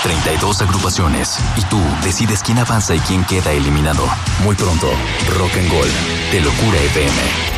32 agrupaciones. Y tú decides quién avanza y quién queda eliminado. Muy pronto, Rock and Gold de Locura FM.